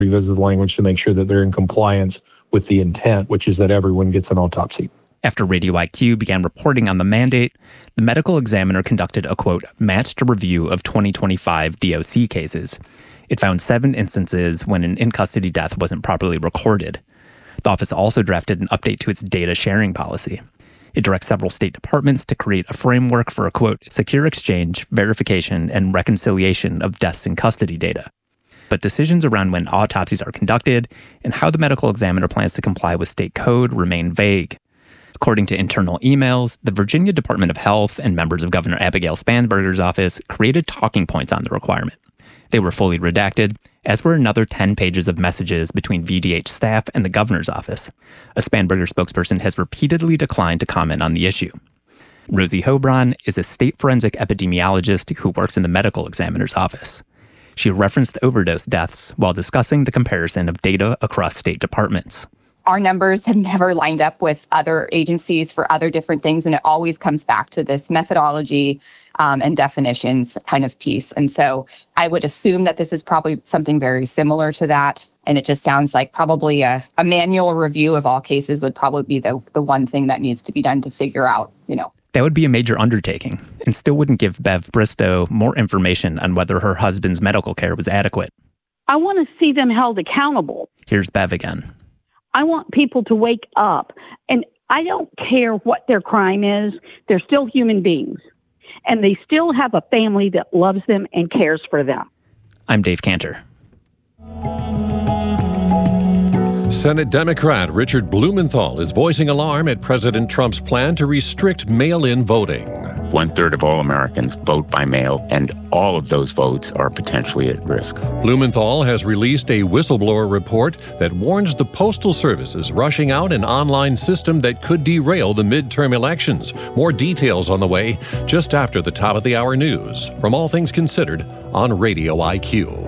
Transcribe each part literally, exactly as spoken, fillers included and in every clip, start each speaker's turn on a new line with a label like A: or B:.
A: revisit the language to make sure that they're in compliance with the intent, which is that everyone gets an autopsy.
B: After Radio I Q began reporting on the mandate, the medical examiner conducted a, quote, matched review of twenty twenty-five D O C cases. It found seven instances when an in-custody death wasn't properly recorded. The office also drafted an update to its data sharing policy. It directs several state departments to create a framework for a, quote, secure exchange, verification, and reconciliation of deaths in custody data. But decisions around when autopsies are conducted and how the medical examiner plans to comply with state code remain vague. According to internal emails, the Virginia Department of Health and members of Governor Abigail Spanberger's office created talking points on the requirement. They were fully redacted, as were another ten pages of messages between V D H staff and the governor's office. A Spanberger spokesperson has repeatedly declined to comment on the issue. Rosie Hobron is a state forensic epidemiologist who works in the medical examiner's office. She referenced overdose deaths while discussing the comparison of data across state departments.
C: Our numbers have never lined up with other agencies for other different things, and it always comes back to this methodology um, and definitions kind of piece. And so I would assume that this is probably something very similar to that, and it just sounds like probably a, a manual review of all cases would probably be the, the one thing that needs to be done to figure out, you know.
B: That would be a major undertaking, and still wouldn't give Bev Bristow more information on whether her husband's medical care was adequate.
D: I want to see them held accountable.
B: Here's Bev again.
D: I want people to wake up, and I don't care what their crime is. They're still human beings, and they still have a family that loves them and cares for them.
B: I'm Dave Cantor.
E: Senate Democrat Richard Blumenthal is voicing alarm at President Trump's plan to restrict mail-in voting.
F: One-third of all Americans vote by mail, and all of those votes are potentially at risk.
E: Blumenthal has released a whistleblower report that warns the Postal Service is rushing out an online system that could derail the midterm elections. More details on the way just after the top of the hour news from All Things Considered on Radio I Q.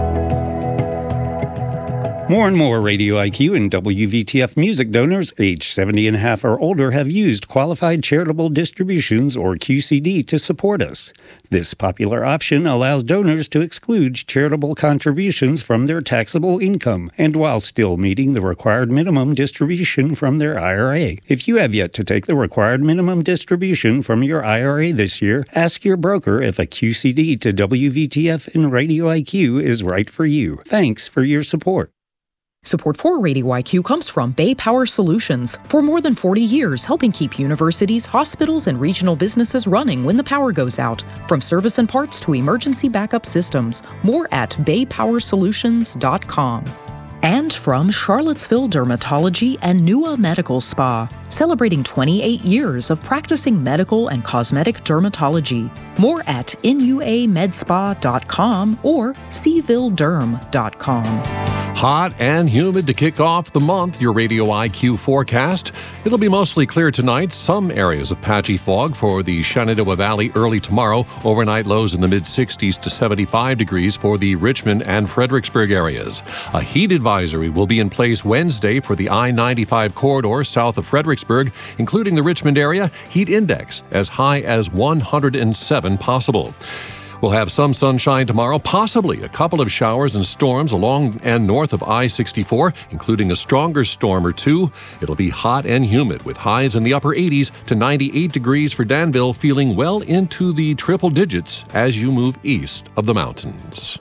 G: More and more Radio I Q and W V T F music donors age seventy and a half or older have used Qualified Charitable Distributions, or Q C D, to support us. This popular option allows donors to exclude charitable contributions from their taxable income, and while still meeting the required minimum distribution from their I R A. If you have yet to take the required minimum distribution from your I R A this year, ask your broker if a Q C D to W V T F and Radio I Q is right for you. Thanks for your support.
H: Support for Radio I Q comes from Bay Power Solutions. For more than forty years, helping keep universities, hospitals, and regional businesses running when the power goes out. From service and parts to emergency backup systems. More at bay power solutions dot com. And from Charlottesville Dermatology and N U A Medical Spa, celebrating twenty-eight years of practicing medical and cosmetic dermatology. More at N U A med spa dot com or c ville derm dot com.
E: Hot and humid to kick off the month. Your Radio I Q forecast. It'll be mostly clear tonight. Some areas of patchy fog for the Shenandoah Valley early tomorrow. Overnight lows in the mid-sixties to seventy-five degrees for the Richmond and Fredericksburg areas. A heat advisory will be in place Wednesday for the I ninety-five corridor south of Fredericksburg, including the Richmond area. Heat index as high as one hundred seven possible. We'll have some sunshine tomorrow, possibly a couple of showers and storms along and north of I sixty-four, including a stronger storm or two. It'll be hot and humid with highs in the upper eighties to ninety-eight degrees for Danville, feeling well into the triple digits as you move east of the mountains.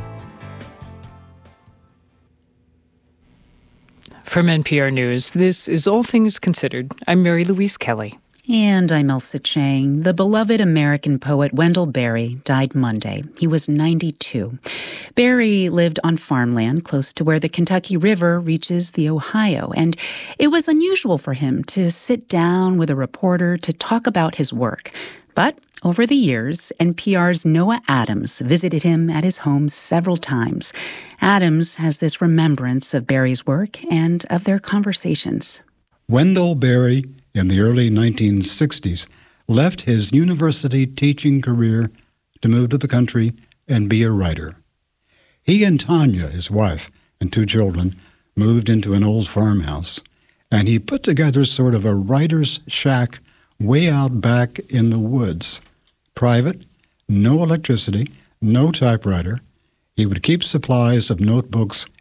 I: From N P R News, this is All Things Considered. I'm Mary Louise Kelly.
J: And I'm Elsa Chang. The beloved American poet Wendell Berry died Monday. He was ninety-two. Berry lived on farmland close to where the Kentucky River reaches the Ohio, and it was unusual for him to sit down with a reporter to talk about his work. But over the years, N P R's Noah Adams visited him at his home several times. Adams has this remembrance of Berry's work and of their conversations.
K: Wendell Berry, in the early nineteen sixties, left his university teaching career to move to the country and be a writer. He and Tanya, his wife, and two children, moved into an old farmhouse, and he put together sort of a writer's shack way out back in the woods. Private, no electricity, no typewriter. He would keep supplies of notebooks